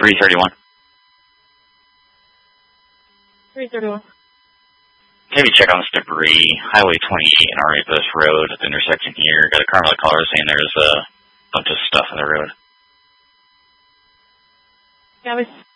331. 331. Maybe check on this debris, Highway 28 and Army Post Road at the intersection here. Got a Carmel caller saying there's a bunch of stuff on the road. Yeah,